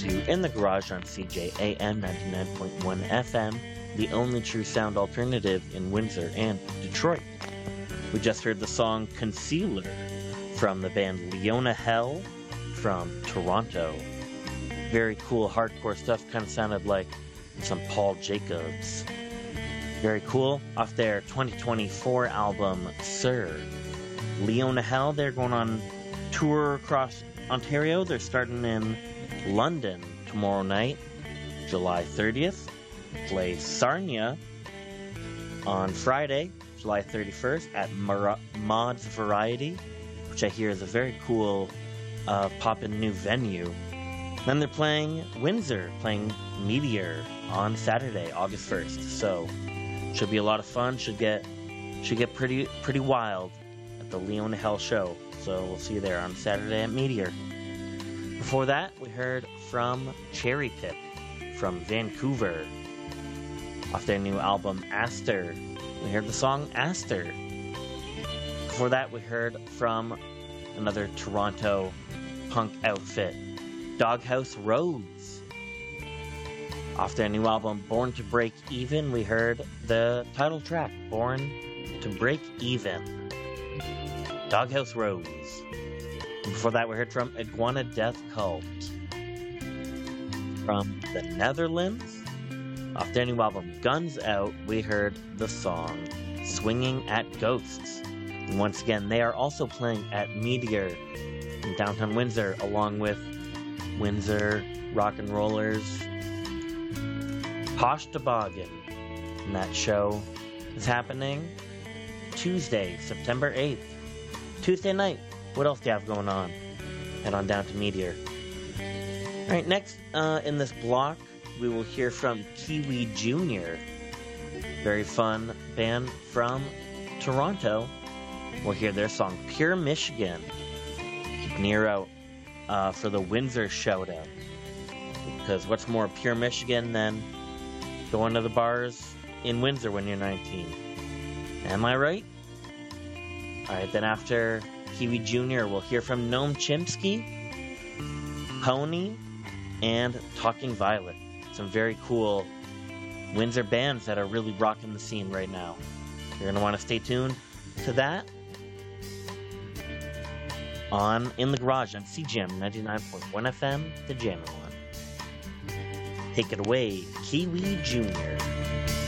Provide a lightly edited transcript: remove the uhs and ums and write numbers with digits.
to In the Garage on CJAM 99.1 FM, the only true sound alternative in Windsor and Detroit. We just heard the song Concealer from the band Leona Hell from Toronto. Very cool hardcore stuff, kind of sounded like some Paul Jacobs. Very cool. Off their 2024 album, Sir. Leona Hell, they're going on tour across Ontario. They're starting in London tomorrow night, July 30th. Play Sarnia on Friday, July 31st at Maud's Variety, which I hear is a very cool poppin' new venue. Then they're playing Windsor, playing Meteor on Saturday, August 1st. So should be a lot of fun. Should get pretty wild at the Leona Hell show. So we'll see you there on Saturday at Meteor. Before that, we heard from Cherry Pip from Vancouver. Off their new album, Aster, we heard the song Aster. Before that, we heard from another Toronto punk outfit, Doghouse Roads. Off their new album, Born to Break Even, we heard the title track, Born to Break Even, Doghouse Roads. And before that, we heard from Iguana Death Cult. From the Netherlands, off their new album, Guns Out, we heard the song Swinging at Ghosts. And once again, they are also playing at Meteor in downtown Windsor, along with Windsor Rock and Rollers, Posh Toboggan. And that show is happening Tuesday, September 8th. Tuesday night. What else do you have going on? Head on down to Meteor. Alright, next in this block, we will hear from Kiwi Jr. Very fun band from Toronto. We'll hear their song Pure Michigan. Keep an ear out for the Windsor shoutout. Because what's more Pure Michigan than going to the bars in Windsor when you're 19? Am I right? Alright, then after Kiwi Jr., we'll hear from Noam Chomsky, Pony, and Talking Violet. Some very cool Windsor bands that are really rocking the scene right now. You're going to want to stay tuned to that on In the Garage on CJAM 99.1 FM, the Jammin' One. Take it away, Kiwi Jr.